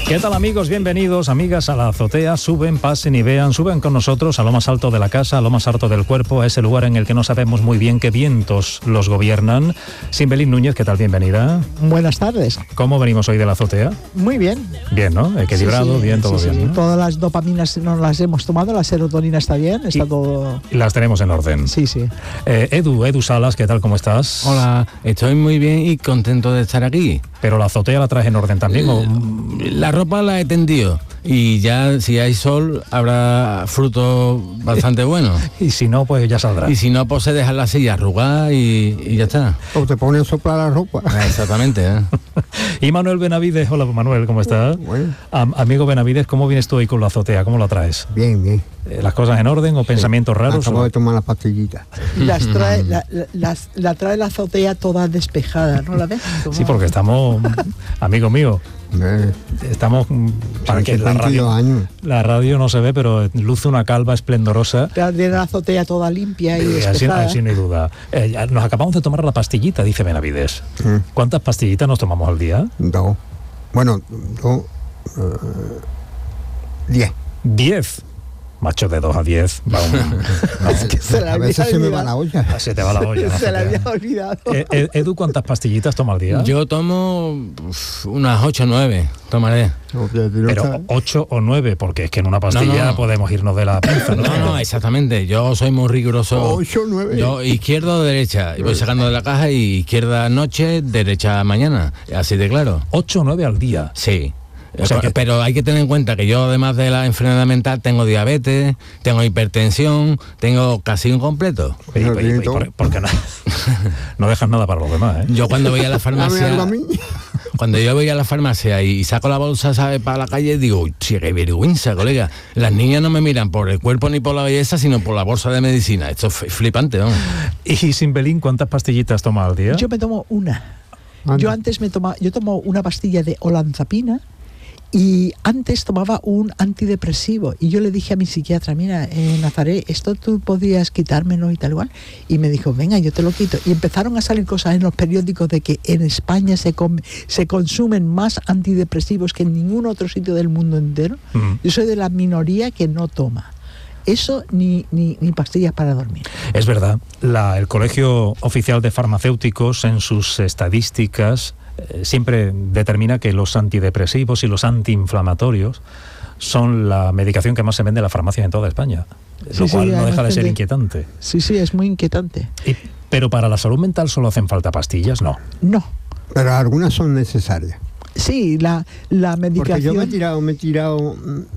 ¿Qué tal, amigos? Bienvenidos, amigas, a la azotea. Suben, pasen y vean, suben con nosotros a lo más alto de la casa, a lo más alto del cuerpo, a ese lugar en el que no sabemos muy bien qué vientos los gobiernan. Simbelín Núñez, ¿qué tal? Bienvenida. Buenas tardes. ¿Cómo venimos hoy de la azotea? Muy bien. Bien, ¿no? Equilibrado, Sí, bien, todo bien, ¿no? Todas las dopaminas nos las hemos tomado, la serotonina está bien, está todo... Y las tenemos en orden. Sí. Edu Salas, ¿qué tal? ¿Cómo estás? Hola, estoy muy bien y contento de estar aquí. ¿Pero la azotea la traes en orden también? ¿O? La ropa la he tendido y ya si hay sol habrá frutos bastante buenos. Y si no, pues ya saldrá. Y si no, pues se deja la silla arrugada y ya está. O te ponen a soplar la ropa. Exactamente, ¿eh? Y Manuel Benavides, hola Manuel, ¿cómo estás? Bueno. Amigo Benavides, ¿cómo vienes tú hoy con la azotea? ¿Cómo la traes? Bien. ¿Las cosas en orden o pensamientos raros? Acabo de tomar las pastillitas. Las trae, la trae la azotea toda despejada, ¿no la ves? Sí, porque estamos, amigo mío, estamos para que la radio no se ve, pero luce una calva esplendorosa. Tiene la azotea toda limpia y así no hay duda. Nos acabamos de tomar la pastillita, dice Benavides. ¿Cuántas pastillitas nos tomamos al día? 2. Bueno, 10. 10. Macho, de 2 a 10. Es que a veces se me va la olla. Se te va la olla. Se la había olvidado. Edu, ¿cuántas pastillitas toma al día? Yo tomo unas 8 o 9, tomaré. Pero 8 o 9, porque es que en una pastilla podemos irnos de la pinza, ¿no? No, exactamente. Yo soy muy riguroso. 8 o 9. Yo izquierda o derecha. Y voy sacando de la caja y izquierda noche, derecha mañana. Así de claro. 8 o 9 al día. Sí. O sea pero hay que tener en cuenta que yo, además de la enfermedad mental, tengo diabetes, tengo hipertensión, tengo casi un completo. ¿Por qué no? No dejas nada para los demás, ¿eh? Yo cuando voy a la farmacia, y saco la bolsa, ¿sabes?, para la calle, digo, sí, qué vergüenza, colega. Las niñas no me miran por el cuerpo ni por la belleza, sino por la bolsa de medicina. Esto es flipante, ¿no? Y Simbelín, ¿cuántas pastillitas toma al día? Yo me tomo una. Yo tomo una pastilla de olanzapina. Y antes tomaba un antidepresivo y yo le dije a mi psiquiatra, mira, Nazaret, esto tú podías quitármelo y tal igual, y me dijo, venga, yo te lo quito. Y empezaron a salir cosas en los periódicos de que en España se consumen más antidepresivos que en ningún otro sitio del mundo entero. Yo soy de la minoría que no toma eso ni pastillas para dormir. Es verdad, el Colegio Oficial de Farmacéuticos en sus estadísticas siempre determina que los antidepresivos y los antiinflamatorios son la medicación que más se vende en las farmacias en toda España, lo cual no deja de ser inquietante. Sí, es muy inquietante. Pero para la salud mental solo hacen falta pastillas, ¿no? No. Pero algunas son necesarias. Sí, la medicación... Porque yo me he tirado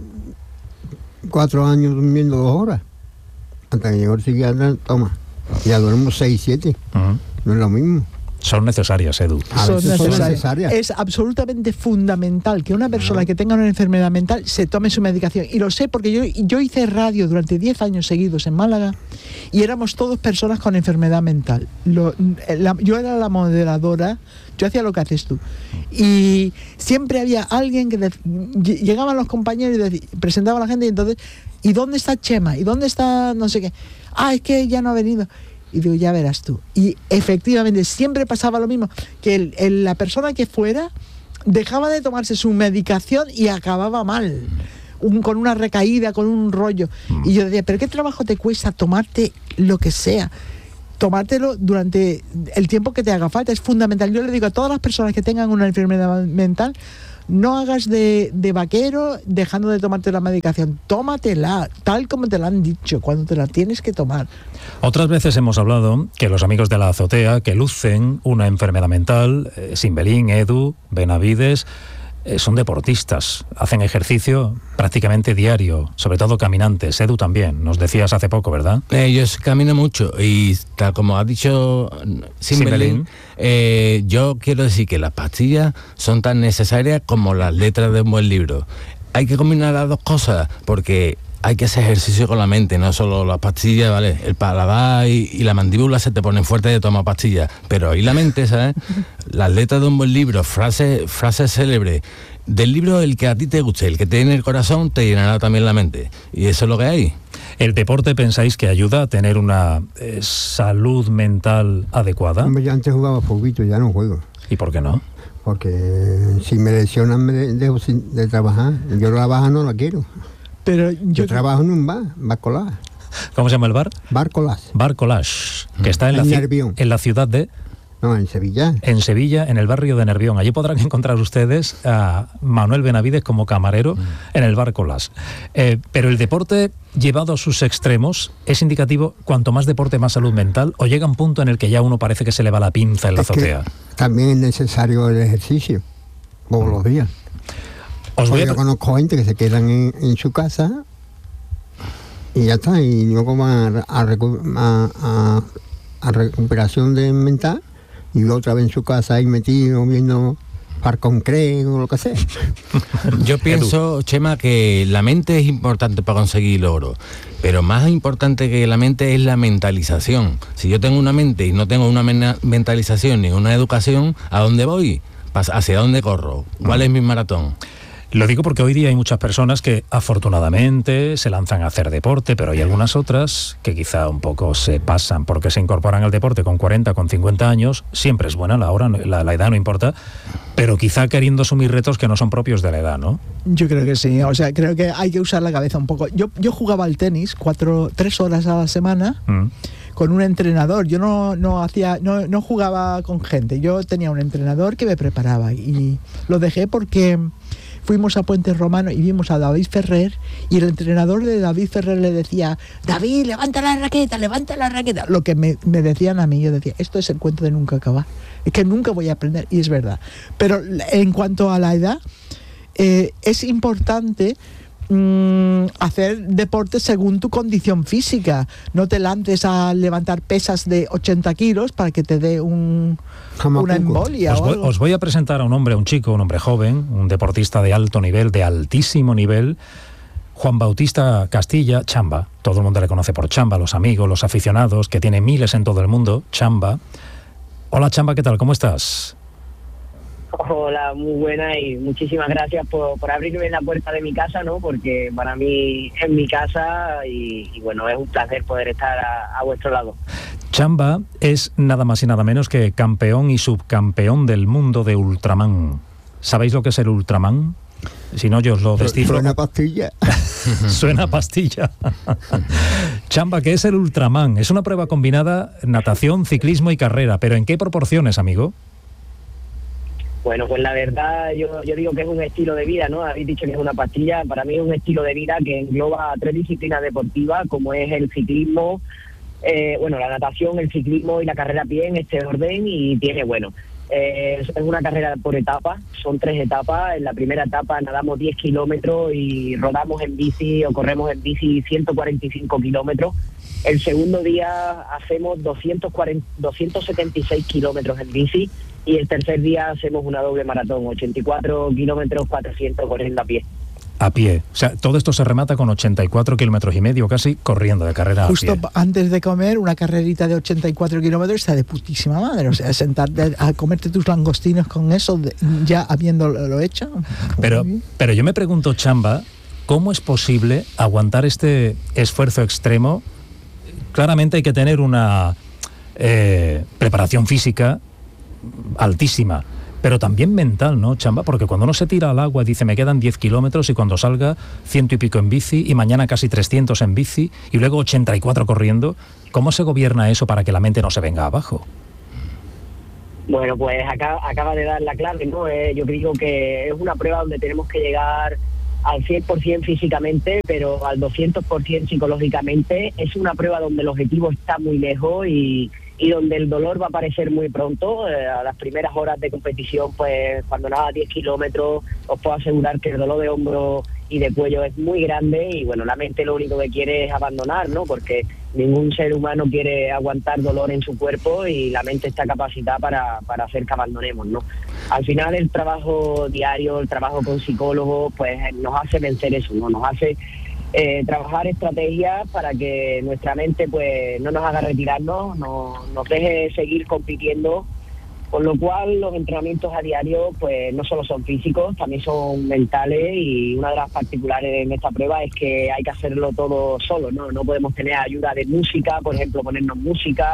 4 años durmiendo 2 horas. Hasta que llegó el psiquiatra, toma, ya duermo 6, 7. No es lo mismo. Son necesarias, Edu. Son necesarias. Es absolutamente fundamental que una persona que tenga una enfermedad mental se tome su medicación. Y lo sé porque yo hice radio durante 10 años seguidos en Málaga y éramos todos personas con enfermedad mental. Yo era la moderadora, yo hacía lo que haces tú. Y siempre había alguien que llegaban los compañeros y presentaba a la gente y entonces, ¿y dónde está Chema? ¿Y dónde está no sé qué? Es que ya no ha venido. Y digo, ya verás tú. Y efectivamente siempre pasaba lo mismo, que la persona que fuera dejaba de tomarse su medicación y acababa mal, con una recaída, con un rollo. Y yo decía, ¿pero qué trabajo te cuesta tomarte lo que sea? Tomártelo durante el tiempo que te haga falta, es fundamental. Yo le digo a todas las personas que tengan una enfermedad mental, no hagas de vaquero dejando de tomarte la medicación, tómatela tal como te la han dicho, cuando te la tienes que tomar. Otras veces hemos hablado que los amigos de la azotea que lucen una enfermedad mental, Simbelín, Edu, Benavides, son deportistas, hacen ejercicio prácticamente diario, sobre todo caminantes. Edu también, nos decías hace poco, ¿verdad? Yo camino mucho y tal como ha dicho Simbelín, yo quiero decir que las pastillas son tan necesarias como las letras de un buen libro. Hay que combinar las dos cosas porque hay que hacer ejercicio con la mente, no solo las pastillas, ¿vale? El paladar y la mandíbula se te ponen fuertes de tomar pastillas, pero ahí la mente, ¿sabes? Las letras de un buen libro, frases célebres, del libro el que a ti te guste, el que te llene el corazón, te llenará también la mente. Y eso es lo que hay. ¿El deporte pensáis que ayuda a tener una salud mental adecuada? Hombre, yo antes jugaba poquito, ya no juego. ¿Y por qué no? Porque si me lesionan me dejo de trabajar. Yo la baja no la quiero. Pero yo trabajo en un bar Collage. ¿Cómo se llama el bar? Bar Collage. Bar Collage, que está en la ciudad de... No, en Sevilla. En Sevilla, en el barrio de Nervión. Allí podrán encontrar ustedes a Manuel Benavides como camarero en el Bar Collage. Pero el deporte llevado a sus extremos es indicativo, cuanto más deporte, más salud mental, o llega un punto en el que ya uno parece que se le va la pinza en la azotea. También es necesario el ejercicio, todos los días. Yo conozco gente que se quedan en su casa y ya está, y luego van a recuperación mental, y otra vez en su casa ahí metido viendo Par Concreto o lo que sea. Yo pienso, Chema, que la mente es importante para conseguir logros, pero más importante que la mente es la mentalización. Si yo tengo una mente y no tengo una mentalización ni una educación, ¿a dónde voy? ¿Hacia dónde corro? ¿Cuál es mi maratón? Lo digo porque hoy día hay muchas personas que afortunadamente se lanzan a hacer deporte, pero hay algunas otras que quizá un poco se pasan porque se incorporan al deporte con 40, con 50 años. Siempre es buena la edad no importa, pero quizá queriendo asumir retos que no son propios de la edad, ¿no? Yo creo que sí, o sea, creo que hay que usar la cabeza un poco. Yo jugaba al tenis 3 horas a la semana. Con un entrenador. Yo no jugaba con gente, yo tenía un entrenador que me preparaba y lo dejé porque fuimos a Puente Romano y vimos a David Ferrer, y el entrenador de David Ferrer le decía: David, levanta la raqueta. Lo que me decían a mí, yo decía, esto es el cuento de nunca acabar, es que nunca voy a aprender, y es verdad. Pero en cuanto a la edad, es importante hacer deporte según tu condición física. No te lances a levantar pesas de 80 kilos para que te dé una embolia. Os voy a presentar a un hombre joven, un deportista de alto nivel, de altísimo nivel, Juan Bautista Castilla, Chamba. Todo el mundo le conoce por Chamba, los amigos, los aficionados, que tiene miles en todo el mundo. Chamba. Hola, Chamba, ¿qué tal? ¿Cómo estás? Hola, muy buena, y muchísimas gracias por abrirme la puerta de mi casa, ¿no? Porque para mí es mi casa y bueno, es un placer poder estar a vuestro lado. Chamba es nada más y nada menos que campeón y subcampeón del mundo de Ultraman. ¿Sabéis lo que es el Ultraman? Si no, yo os lo descifro. Suena pastilla. Suena pastilla. Chamba, ¿qué es el Ultraman? Es una prueba combinada, natación, ciclismo y carrera, pero ¿en qué proporciones, amigo? Bueno, pues la verdad, yo digo que es un estilo de vida, ¿no? Habéis dicho que es una pastilla. Para mí es un estilo de vida que engloba 3 disciplinas deportivas, como es el ciclismo, la natación, el ciclismo y la carrera a pie, en este orden, y tiene, es una carrera por etapas, son 3 etapas. En la primera etapa nadamos 10 kilómetros y rodamos en bici o corremos en bici 145 kilómetros. El segundo día hacemos 276 kilómetros en bici, y el tercer día hacemos una doble maratón, 84 kilómetros, 400 corriendo a pie. A pie. O sea, todo esto se remata con 84 kilómetros y medio casi corriendo de carrera justo a pie. Justo antes de comer, una carrerita de 84 kilómetros está de putísima madre. O sea, sentarte a comerte tus langostinos con eso, ya habiéndolo hecho. Pero yo me pregunto, Chamba, ¿cómo es posible aguantar este esfuerzo extremo? Claramente hay que tener una preparación física altísima, pero también mental, ¿no, Chamba? Porque cuando uno se tira al agua y dice me quedan 10 kilómetros y cuando salga 100 y pico en bici y mañana casi 300 en bici y luego 84 corriendo, ¿cómo se gobierna eso para que la mente no se venga abajo? Bueno, pues acaba de dar la clave, ¿no? Yo creo que es una prueba donde tenemos que llegar al 100% físicamente, pero al 200% psicológicamente. Es una prueba donde el objetivo está muy lejos y donde el dolor va a aparecer muy pronto. A las primeras horas de competición, pues cuando nada 10 kilómetros, os puedo asegurar que el dolor de hombro y de cuello es muy grande, y bueno, la mente lo único que quiere es abandonar, ¿no? Porque ningún ser humano quiere aguantar dolor en su cuerpo, y la mente está capacitada para hacer que abandonemos, ¿no? Al final el trabajo diario, el trabajo con psicólogos, pues nos hace vencer eso, ¿no? Nos hace trabajar estrategias para que nuestra mente pues no nos haga retirarnos, nos deje seguir compitiendo, con lo cual los entrenamientos a diario pues no solo son físicos, también son mentales, y una de las particulares en esta prueba es que hay que hacerlo todo solo, no podemos tener ayuda de música, por ejemplo, ponernos música,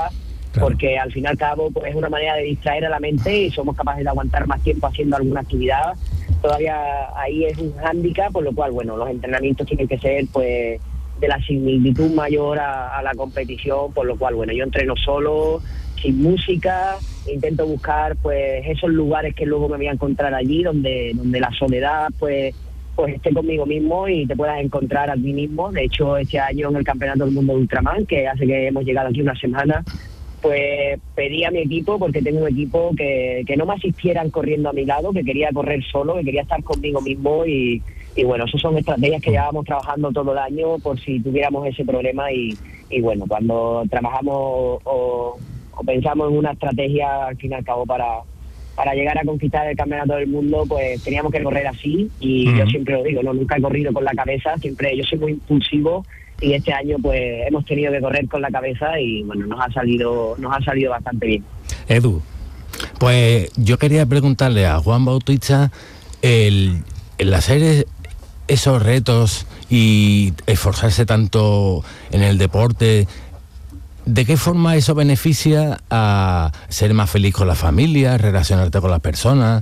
porque al fin y al cabo pues es una manera de distraer a la mente y somos capaces de aguantar más tiempo haciendo alguna actividad. Todavía ahí es un hándicap, por lo cual, bueno, los entrenamientos tienen que ser pues de la similitud mayor a la competición, por lo cual, bueno, yo entreno solo, sin música, intento buscar pues esos lugares que luego me voy a encontrar allí, donde la soledad pues esté conmigo mismo y te puedas encontrar a ti mismo. De hecho, este año en el Campeonato del Mundo de Ultraman, que hace que hemos llegado aquí una semana, pues pedí a mi equipo, porque tengo un equipo que no me asistieran corriendo a mi lado, que quería correr solo, que quería estar conmigo mismo y bueno, esas son estrategias que llevábamos trabajando todo el año por si tuviéramos ese problema y bueno, cuando trabajamos o pensamos en una estrategia al fin y al cabo para llegar a conquistar el Campeonato del Mundo, pues teníamos que correr así y yo siempre lo digo, nunca he corrido con la cabeza, siempre yo soy muy impulsivo y este año pues hemos tenido que correr con la cabeza y bueno, nos ha salido bastante bien. Edu, pues yo quería preguntarle a Juan Bautista el hacer esos retos y esforzarse tanto en el deporte, ¿de qué forma eso beneficia a ser más feliz con la familia, relacionarte con las personas?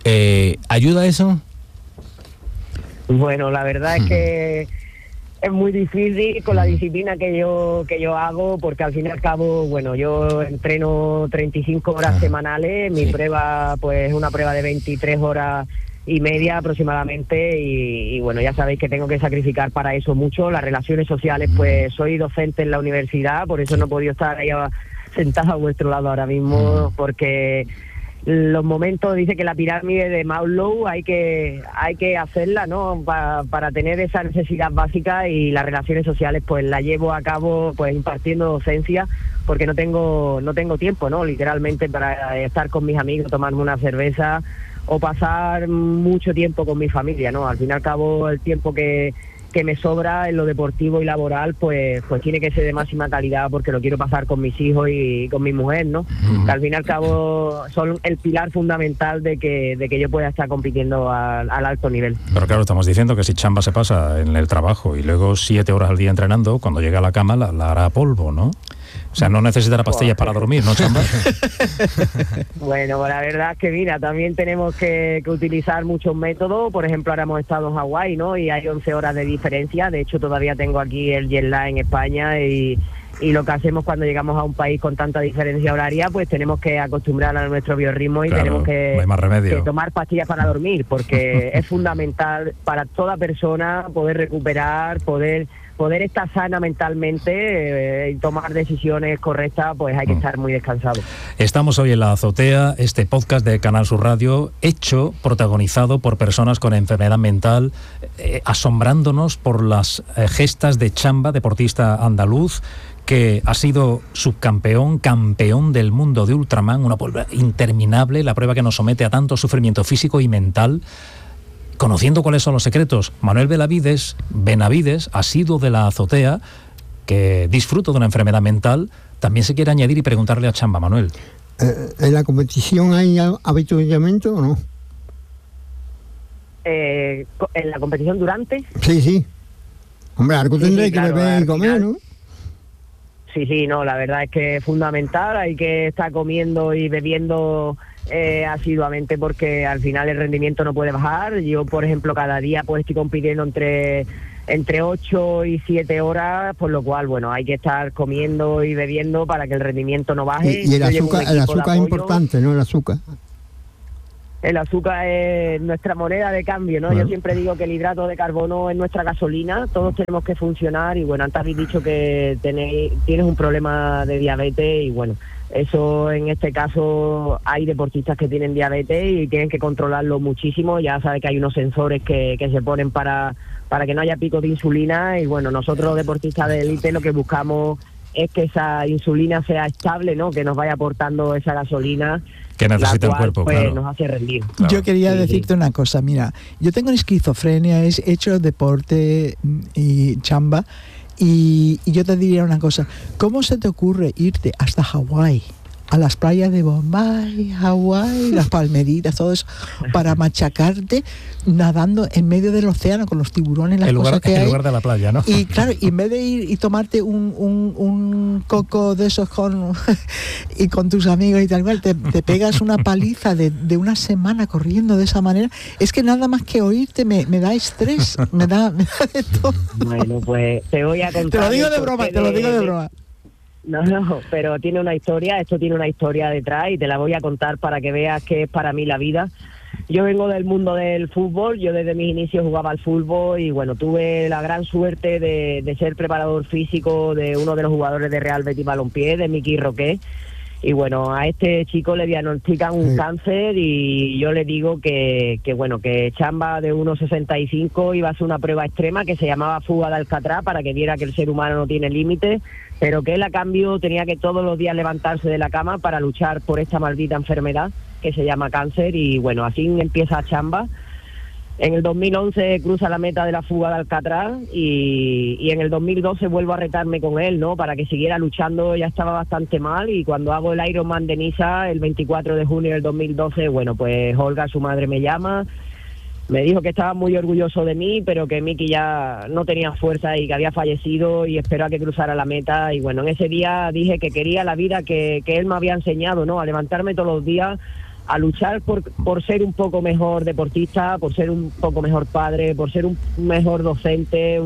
¿Ayuda eso? Bueno, la verdad es que es muy difícil con la disciplina que yo hago, porque al fin y al cabo, bueno, yo entreno 35 horas semanales, mi prueba pues es una prueba de 23 horas y media aproximadamente y bueno, ya sabéis que tengo que sacrificar para eso mucho. Las relaciones sociales, pues soy docente en la universidad, por eso no he podido estar ahí sentada a vuestro lado ahora mismo, porque los momentos, dice que la pirámide de Maslow hay que hacerla, ¿no? Para tener esa necesidad básica, y las relaciones sociales pues la llevo a cabo pues impartiendo docencia, porque no tengo tiempo, ¿no? Literalmente para estar con mis amigos, tomarme una cerveza o pasar mucho tiempo con mi familia, ¿no? Al fin y al cabo el tiempo que me sobra en lo deportivo y laboral pues tiene que ser de máxima calidad, porque lo quiero pasar con mis hijos y con mi mujer, ¿no? Que al fin y al cabo son el pilar fundamental de que yo pueda estar compitiendo al alto nivel. Pero claro, estamos diciendo que si Chamba se pasa en el trabajo y luego 7 horas al día entrenando, cuando llega a la cama la hará polvo, ¿no? O sea, no necesitará pastillas para dormir, ¿no, Chamba? Bueno, la verdad es que mira, también tenemos que utilizar muchos métodos. Por ejemplo, ahora hemos estado en Hawái, ¿no? Y hay 11 horas de diferencia. De hecho, todavía tengo aquí el jet lag en España y lo que hacemos cuando llegamos a un país con tanta diferencia horaria, pues tenemos que acostumbrar a nuestro biorritmo y tenemos que tomar pastillas para dormir, porque es fundamental para toda persona poder recuperar, poder estar sana mentalmente y tomar decisiones correctas, pues hay que estar muy descansado. Estamos hoy en La Azotea, este podcast de Canal Sur Radio, protagonizado por personas con enfermedad mental, asombrándonos por las gestas de Chamba, deportista andaluz, que ha sido subcampeón, campeón del mundo de Ultraman, una prueba interminable, la prueba que nos somete a tanto sufrimiento físico y mental. Conociendo cuáles son los secretos, Manuel Benavides, asiduo de La Azotea, que disfruta de una enfermedad mental, también se quiere añadir y preguntarle a Chamba. Manuel. ¿En la competición hay avituallamiento o no? ¿En la competición durante? Sí. Hombre, algo tendré que beber y comer, ¿no? Sí, no, la verdad es que es fundamental, hay que estar comiendo y bebiendo asiduamente, porque al final el rendimiento no puede bajar. Yo, por ejemplo, cada día pues estoy compitiendo entre 8 y 7 horas, por lo cual, bueno, hay que estar comiendo y bebiendo para que el rendimiento no baje. Y el azúcar es importante, ¿no? El azúcar es nuestra moneda de cambio, ¿no? Bueno. Yo siempre digo que el hidrato de carbono es nuestra gasolina, todos tenemos que funcionar y bueno, antes habéis dicho que tienes un problema de diabetes y bueno, eso en este caso hay deportistas que tienen diabetes y tienen que controlarlo muchísimo. Ya sabes que hay unos sensores que se ponen para que no haya picos de insulina y bueno, nosotros los deportistas de élite lo que buscamos es que esa insulina sea estable, ¿no? Que nos vaya aportando esa gasolina que necesita el cuerpo, pues, claro. Nos hace rendir. Claro. Yo quería decirte una cosa, mira, yo tengo esquizofrenia, he hecho deporte y Chamba, y yo te diría una cosa, ¿cómo se te ocurre irte hasta Hawái a las playas de Bombay, Hawái, las palmeritas, todo eso, para machacarte nadando en medio del océano con los tiburones, las cosas que hay. En lugar de la playa, ¿no? Y claro, y en vez de ir y tomarte un coco de esos y con tus amigos y tal cual, te pegas una paliza de una semana corriendo de esa manera. Es que nada más que oírte me da estrés, me da de todo. Bueno, pues te voy a contar. Te lo digo de broma. No, pero esto tiene una historia detrás y te la voy a contar para que veas que es para mí la vida. Yo vengo del mundo del fútbol, yo desde mis inicios jugaba al fútbol y bueno, tuve la gran suerte de ser preparador físico de uno de los jugadores de Real Betis Balompié, de Miki Roqué. Y bueno, a este chico le diagnostican un cáncer y yo le digo que Chamba de 1,65 iba a hacer una prueba extrema que se llamaba fuga de Alcatraz para que viera que el ser humano no tiene límites, pero que él a cambio tenía que todos los días levantarse de la cama para luchar por esta maldita enfermedad que se llama cáncer. Y bueno, así empieza Chamba. En el 2011 cruza la meta de la fuga de Alcatraz y en el 2012 vuelvo a retarme con él, ¿no? Para que siguiera luchando. Ya estaba bastante mal y cuando hago el Ironman de Niza el 24 de junio del 2012, bueno, pues Olga, su madre, me llama, me dijo que estaba muy orgulloso de mí, pero que Miki ya no tenía fuerza y que había fallecido y esperó a que cruzara la meta. Y bueno, en ese día dije que quería la vida que él me había enseñado, ¿no? A levantarme todos los días, a luchar por ser un poco mejor deportista, por ser un poco mejor padre, por ser un mejor docente,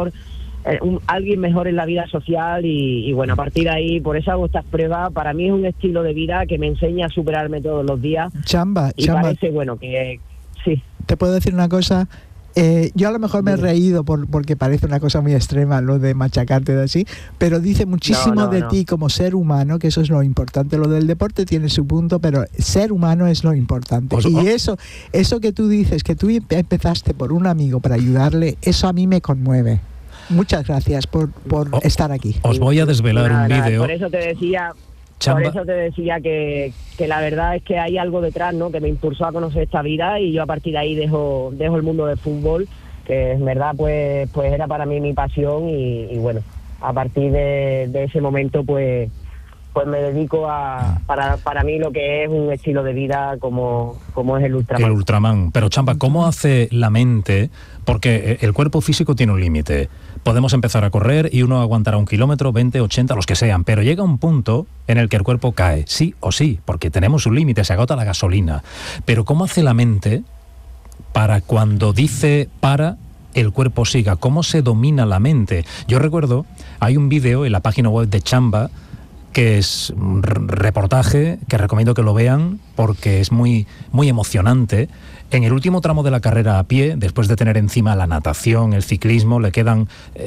alguien mejor en la vida social y bueno, a partir de ahí, por eso hago estas pruebas. Para mí es un estilo de vida que me enseña a superarme todos los días. Chamba, parece, bueno, que sí. ¿Te puedo decir una cosa? Yo a lo mejor me he reído porque parece una cosa muy extrema lo de machacarte de así, pero dice muchísimo de ti como ser humano, que eso es lo importante. Lo del deporte tiene su punto, pero ser humano es lo importante. Y eso que tú dices, que tú empezaste por un amigo para ayudarle, eso a mí me conmueve. Muchas gracias por estar aquí. Os voy a desvelar un vídeo. Por eso te decía... Chamba. Por eso te decía que la verdad es que hay algo detrás, ¿no? Que me impulsó a conocer esta vida y yo a partir de ahí dejo el mundo del fútbol, que en verdad pues era para mí mi pasión y bueno, a partir de ese momento pues me dedico para mí lo que es un estilo de vida como es el Ultraman. El Ultraman. Pero Chamba, ¿cómo hace la mente? Porque el cuerpo físico tiene un límite. Podemos empezar a correr y uno aguantará 1 kilómetro, 20, 80, los que sean, pero llega un punto en el que el cuerpo cae, sí o sí, porque tenemos un límite, se agota la gasolina. Pero ¿cómo hace la mente para cuando dice para, el cuerpo siga? ¿Cómo se domina la mente? Yo recuerdo, hay un vídeo en la página web de Chamba, que es un reportaje que recomiendo que lo vean porque es muy, muy emocionante. En el último tramo de la carrera a pie, después de tener encima la natación, el ciclismo, le quedan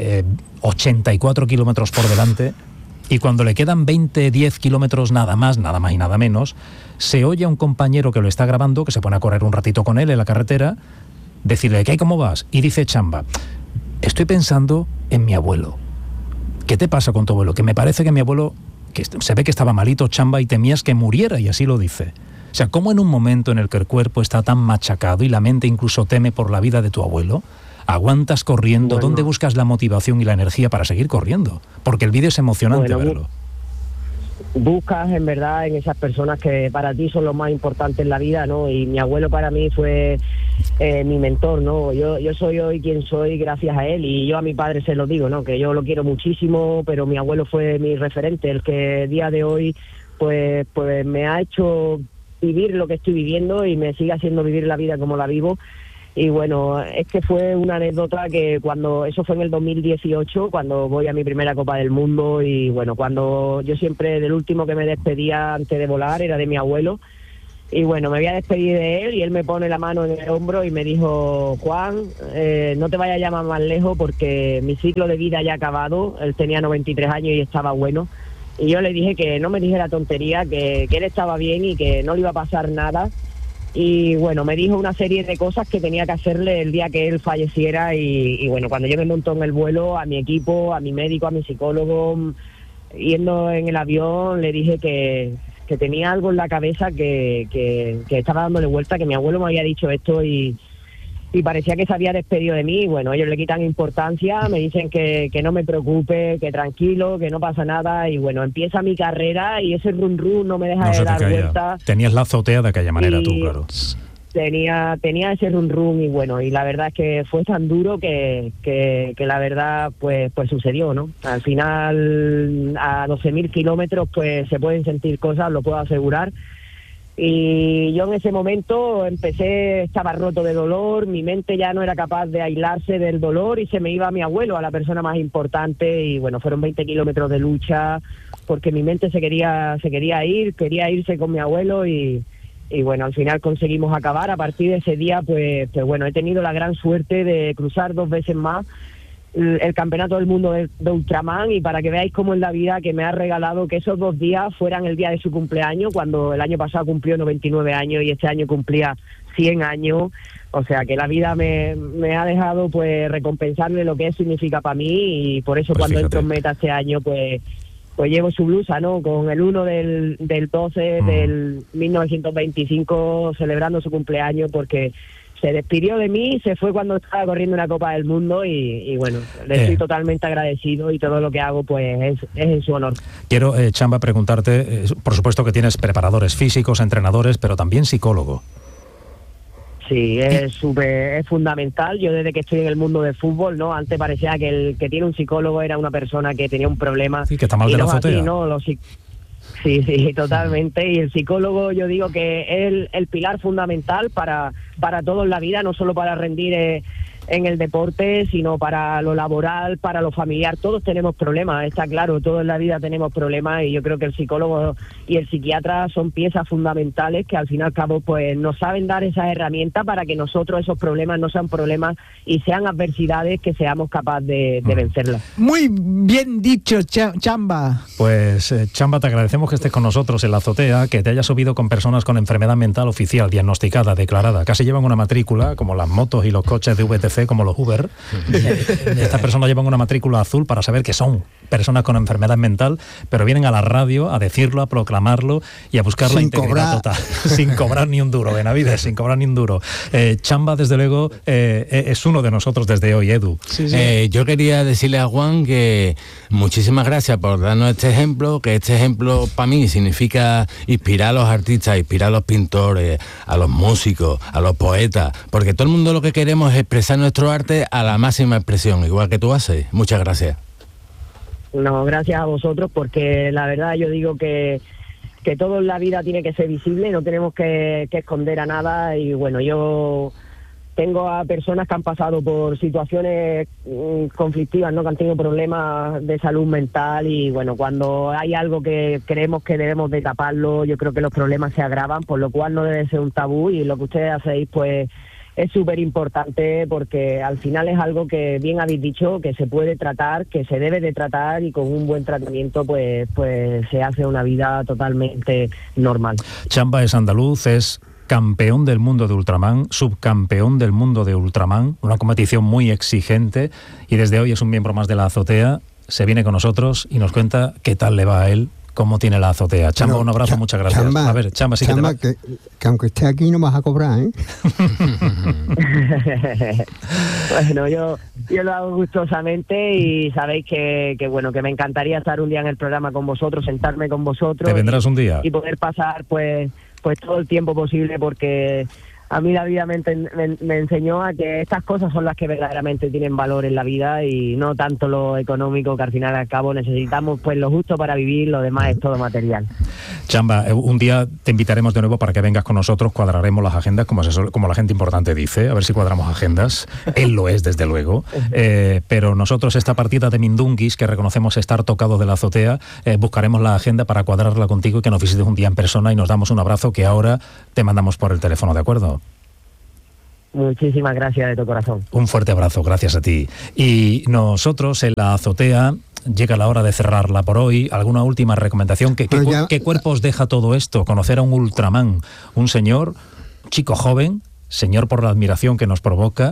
84 kilómetros por delante y cuando le quedan 10 kilómetros nada más y nada menos, se oye a un compañero que lo está grabando, que se pone a correr un ratito con él en la carretera, decirle, ¿qué hay, cómo vas? Y dice Chamba, estoy pensando en mi abuelo. ¿Qué te pasa con tu abuelo? Que me parece que mi abuelo... que se ve que estaba malito, Chamba, y temías que muriera, y así lo dice. O sea, ¿cómo en un momento en el que el cuerpo está tan machacado y la mente incluso teme por la vida de tu abuelo, aguantas corriendo? Bueno, ¿dónde buscas la motivación y la energía para seguir corriendo? Porque el vídeo es emocionante verlo. Buscas en verdad en esas personas que para ti son lo más importante en la vida, ¿no? Y mi abuelo para mí fue mi mentor, ¿no? Yo soy hoy quien soy gracias a él y yo a mi padre se lo digo, ¿no? Que yo lo quiero muchísimo, pero mi abuelo fue mi referente, el que día de hoy pues me ha hecho vivir lo que estoy viviendo y me sigue haciendo vivir la vida como la vivo. Y bueno, es que fue una anécdota que eso fue en el 2018, cuando voy a mi primera Copa del Mundo y bueno, cuando yo siempre del último que me despedía antes de volar era de mi abuelo y bueno, me voy a despedir de él y él me pone la mano en el hombro y me dijo, Juan, no te vayas a llamar más lejos porque mi ciclo de vida ya ha acabado. Él tenía 93 años y estaba bueno y yo le dije que no me dijera tontería, que él estaba bien y que no le iba a pasar nada. Y bueno, me dijo una serie de cosas que tenía que hacerle el día que él falleciera y bueno, cuando yo me montó en el vuelo, a mi equipo, a mi médico, a mi psicólogo, yendo en el avión, le dije que tenía algo en la cabeza que estaba dándole vuelta, que mi abuelo me había dicho esto y y parecía que se había despedido de mí. Y bueno, ellos le quitan importancia, me dicen que no me preocupe, que tranquilo, que no pasa nada, y bueno, empieza mi carrera y ese run run no me deja de dar vueltas. Tenías la azotea de aquella manera tú, claro. Tenía ese run run y bueno, y la verdad es que fue tan duro que la verdad pues sucedió, ¿no? Al final, a 12.000 kilómetros pues se pueden sentir cosas, lo puedo asegurar. Y yo en ese momento estaba roto de dolor, mi mente ya no era capaz de aislarse del dolor y se me iba a mi abuelo, a la persona más importante, y bueno, fueron 20 kilómetros de lucha porque mi mente quería irse con mi abuelo y bueno, al final conseguimos acabar. A partir de ese día pues bueno, he tenido la gran suerte de cruzar 2 veces más el campeonato del mundo de Ultraman, y para que veáis cómo es la vida que me ha regalado que esos 2 días fueran el día de su cumpleaños, cuando el año pasado cumplió 99 años y este año cumplía 100 años, o sea que la vida me ha dejado pues recompensarle lo que significa para mí, y por eso pues cuando entro en meta este año pues llevo su blusa, ¿no? Con el 1 del 12 del 1925 celebrando su cumpleaños, porque se despidió de mí, se fue cuando estaba corriendo una Copa del Mundo y bueno, le estoy totalmente agradecido, y todo lo que hago pues es en su honor. Quiero, Chamba, preguntarte, por supuesto que tienes preparadores físicos, entrenadores, pero también psicólogo. Sí, es fundamental. Yo desde que estoy en el mundo del fútbol, ¿no? Antes parecía que el que tiene un psicólogo era una persona que tenía un problema. Sí, que está mal de la azotea. Sí, totalmente. Y el psicólogo, yo digo que es el pilar fundamental para todo en la vida, no solo para rendir en el deporte, sino para lo laboral, para lo familiar. Todos tenemos problemas, está claro, todos en la vida tenemos problemas, y yo creo que el psicólogo y el psiquiatra son piezas fundamentales que al fin y al cabo pues nos saben dar esas herramientas para que nosotros esos problemas no sean problemas y sean adversidades que seamos capaces de vencerlas. Muy bien dicho, Chamba. Pues Chamba, te agradecemos que estés con nosotros en la azotea, que te hayas subido con personas con enfermedad mental oficial, diagnosticada, declarada. Casi llevan una matrícula, como las motos y los coches de VTC, como los Uber. Estas personas llevan una matrícula azul para saber que son personas con enfermedad mental, pero vienen a la radio a decirlo, a proclamarlo y a buscar la integridad total, sin cobrar ni un duro, Benavides, sin cobrar ni un duro. Chamba, desde luego, es uno de nosotros desde hoy, Edu. Sí. Yo quería decirle a Juan que muchísimas gracias por darnos este ejemplo, que este ejemplo para mí significa inspirar a los artistas, inspirar a los pintores, a los músicos, a los poetas, porque todo el mundo lo que queremos es expresar nuestro arte a la máxima expresión, igual que tú haces. Muchas gracias. No, gracias a vosotros, porque la verdad yo digo que todo en la vida tiene que ser visible, no tenemos que esconder a nada. Y bueno, yo tengo a personas que han pasado por situaciones conflictivas, ¿no? Que han tenido problemas de salud mental, y bueno, cuando hay algo que creemos que debemos de taparlo, yo creo que los problemas se agravan, por lo cual no debe ser un tabú, y lo que ustedes hacéis pues es súper importante, porque al final es algo que bien habéis dicho, que se puede tratar, que se debe de tratar, y con un buen tratamiento pues se hace una vida totalmente normal. Chamba es andaluz, es campeón del mundo de Ultraman, subcampeón del mundo de Ultraman, una competición muy exigente, y desde hoy es un miembro más de la azotea. Se viene con nosotros y nos cuenta qué tal le va a él, cómo tiene la azotea. Chamba, un abrazo, muchas gracias. Chamba, a ver, Chamba, sí, Chamba, que aunque esté aquí no vas a cobrar, ¿eh? Bueno, yo lo hago gustosamente, y sabéis que bueno, que me encantaría estar un día en el programa con vosotros, sentarme con vosotros. ¿Te vendrás un día? Y poder pasar pues todo el tiempo posible, porque a mí la vida me enseñó a que estas cosas son las que verdaderamente tienen valor en la vida, y no tanto lo económico, que al final al cabo necesitamos pues lo justo para vivir, lo demás es todo material. Chamba, un día te invitaremos de nuevo para que vengas con nosotros, cuadraremos las agendas, como la gente importante dice, a ver si cuadramos agendas. Él lo es, desde luego, pero nosotros esta partida de Mindunguis, que reconocemos estar tocado de la azotea, buscaremos la agenda para cuadrarla contigo y que nos visites un día en persona y nos damos un abrazo que ahora te mandamos por el teléfono, ¿de acuerdo? Muchísimas gracias de tu corazón. Un fuerte abrazo, gracias a ti. Y nosotros en la azotea, llega la hora de cerrarla por hoy. ¿Alguna última recomendación? ¿Qué cuerpo os deja todo esto? Conocer a un Ultraman, un señor, chico joven, señor por la admiración que nos provoca,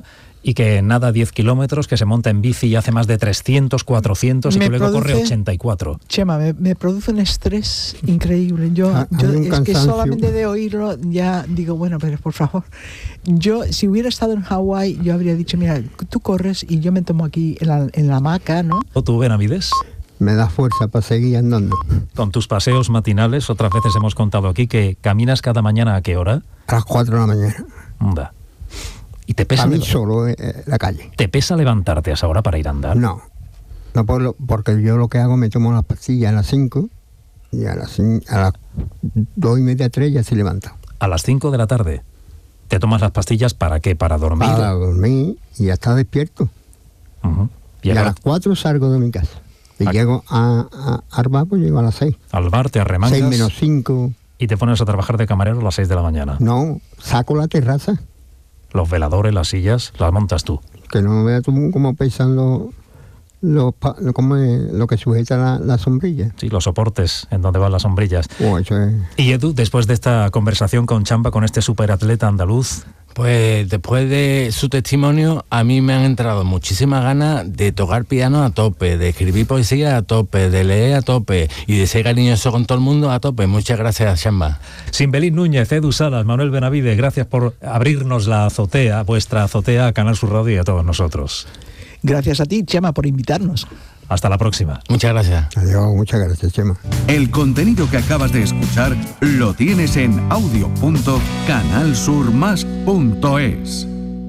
y que nada 10 kilómetros, que se monta en bici y hace más de 300, 400 y que luego corre 84. Chema, me produce un estrés increíble. Yo es que solamente de oírlo ya digo, bueno, pero por favor. Yo, si hubiera estado en Hawái, yo habría dicho, mira, tú corres y yo me tomo aquí en la hamaca, ¿no? ¿O tú, Benavides? Me da fuerza para seguir andando. Con tus paseos matinales, otras veces hemos contado aquí que caminas cada mañana, ¿a qué hora? A las 4 de la mañana. Anda. ¿Y te pesa? A mí solo la calle. ¿Te pesa levantarte a esa hora para ir a andar? No porque yo lo que hago, me tomo las pastillas a las 5 y a las 2:30, 3 ya se levanta. A las 5 de la tarde. ¿Te tomas las pastillas para qué? ¿Para dormir? Para dormir y ya está despierto. Uh-huh. Y a las 4 salgo de mi casa. Y llego al bar, pues llego a las 6. Al bar te arremangas. 6 menos 5. Y te pones a trabajar de camarero a las 6 de la mañana. No, saco la terraza. Los veladores, las sillas, las montas tú. Que no veas tú cómo pesan lo que sujeta la sombrilla. Sí, los soportes en donde van las sombrillas. Eso es. Y Edu, después de esta conversación con Chamba, con este superatleta andaluz... Pues después de su testimonio, a mí me han entrado muchísimas ganas de tocar piano a tope, de escribir poesía a tope, de leer a tope y de ser cariñoso con todo el mundo a tope. Muchas gracias, Chamba. Simbelín Núñez, Edu Salas, Manuel Benavides, gracias por abrirnos la azotea, vuestra azotea, a Canal Sur Radio y a todos nosotros. Gracias a ti, Chema, por invitarnos. Hasta la próxima. Muchas gracias. Adiós, muchas gracias, Chema. El contenido que acabas de escuchar lo tienes en audio.canalsurmas.es.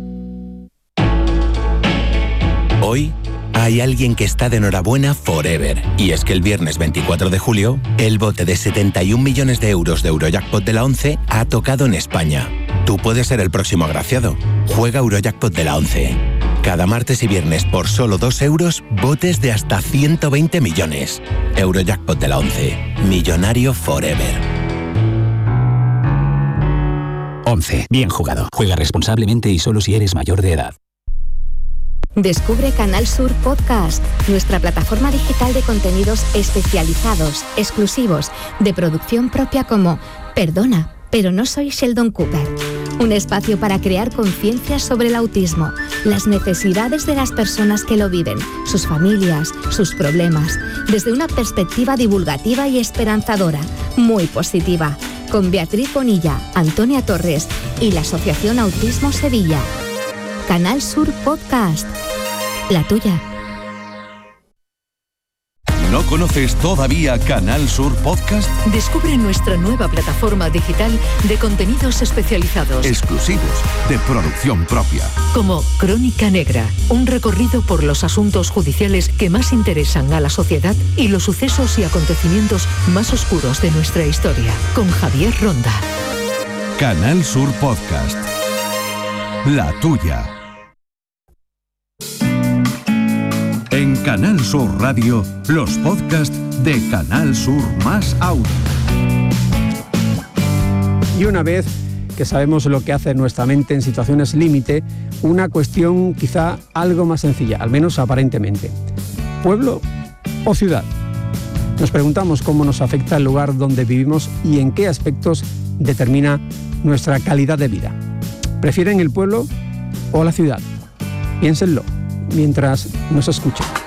Hoy hay alguien que está de enhorabuena forever. Y es que el viernes 24 de julio, el bote de 71 millones de euros de Eurojackpot de la 11 ha tocado en España. Tú puedes ser el próximo agraciado. Juega Eurojackpot de la 11. Cada martes y viernes por solo 2 euros, botes de hasta 120 millones. Eurojackpot de la 11. Millonario forever. 11. Bien jugado. Juega responsablemente y solo si eres mayor de edad. Descubre Canal Sur Podcast, nuestra plataforma digital de contenidos especializados, exclusivos, de producción propia como Perdona, pero no soy Sheldon Cooper. Un espacio para crear conciencia sobre el autismo, las necesidades de las personas que lo viven, sus familias, sus problemas, desde una perspectiva divulgativa y esperanzadora, muy positiva, con Beatriz Bonilla, Antonia Torres y la Asociación Autismo Sevilla. Canal Sur Podcast, la tuya. ¿No conoces todavía Canal Sur Podcast? Descubre nuestra nueva plataforma digital de contenidos especializados. Exclusivos, de producción propia. Como Crónica Negra, un recorrido por los asuntos judiciales que más interesan a la sociedad y los sucesos y acontecimientos más oscuros de nuestra historia. Con Javier Ronda. Canal Sur Podcast. La tuya. En Canal Sur Radio, los podcasts de Canal Sur más Audio. Y una vez que sabemos lo que hace nuestra mente en situaciones límite, una cuestión quizá algo más sencilla, al menos aparentemente. ¿Pueblo o ciudad? Nos preguntamos cómo nos afecta el lugar donde vivimos y en qué aspectos determina nuestra calidad de vida. ¿Prefieren el pueblo o la ciudad? Piénsenlo mientras nos escuchan.